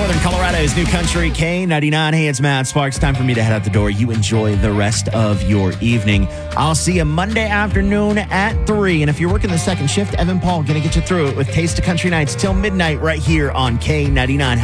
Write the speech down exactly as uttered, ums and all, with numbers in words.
Northern Colorado's New Country K ninety-nine. Hey, it's Matt Sparks. Time for me to head out the door. You enjoy the rest of your evening. I'll see you Monday afternoon at three. And if you're working the second shift, Evan Paul going to get you through it with Taste of Country Nights till midnight right here on K ninety-nine.